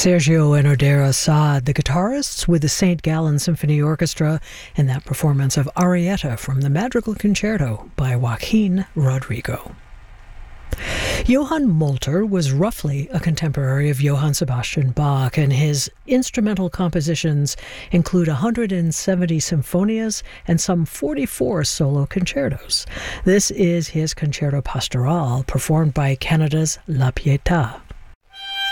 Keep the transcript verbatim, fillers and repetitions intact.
Sergio Enodera Saad, the guitarists with the Saint Gallen Symphony Orchestra, in that performance of Arietta from the Madrigal Concerto by Joaquin Rodrigo. Johann Molter was roughly a contemporary of Johann Sebastian Bach, and his instrumental compositions include one hundred seventy symphonias and some forty-four solo concertos. This is his Concerto Pastoral, performed by Canada's La Pietà.